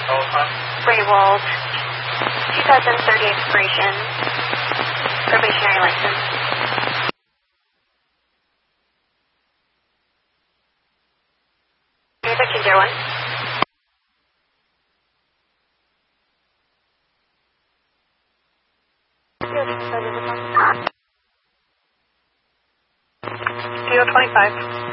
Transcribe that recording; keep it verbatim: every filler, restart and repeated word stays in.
Raywald, two thousand thirty expiration, probationary license. thirteen zero one. zero twenty-five.